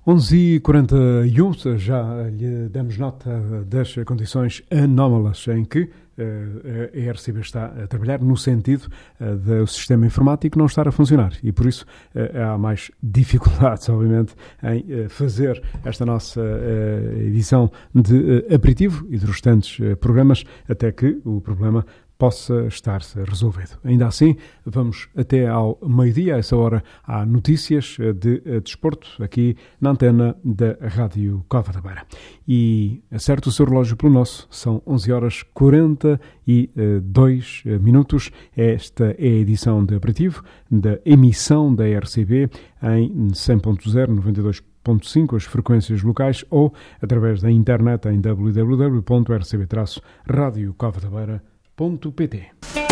11h41, já lhe damos nota das condições anómalas em que a RCB está a trabalhar, no sentido do sistema informático não estar a funcionar, e por isso há mais dificuldades, obviamente, em fazer esta nossa edição de aperitivo e dos restantes programas, até que o problema possa estar-se resolvido. Ainda assim, vamos até ao meio-dia. A essa hora há notícias de desporto aqui na antena da Rádio Cova da Beira. E acerte o seu relógio pelo nosso, são 11h42. Esta é a edição de aperitivo da emissão da RCB em 100.0, 92.5, as frequências locais, ou através da internet em www.rcb-radiocovadabeira.pt.